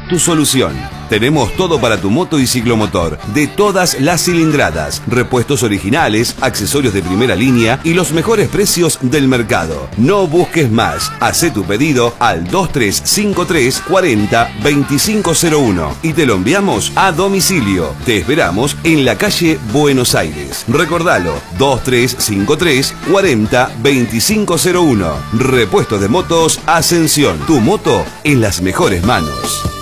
tu solución. Tenemos todo para tu moto y ciclomotor, de todas las cilindradas, repuestos originales, accesorios de primera línea y los mejores precios del mercado. No busques más, hacé tu pedido al 2353 40 2501 y te lo enviamos a domicilio. Te esperamos en la calle Buenos Aires. Recordalo, 2353 40 2501. Repuestos de motos Ascensión, tu moto en las mejores manos.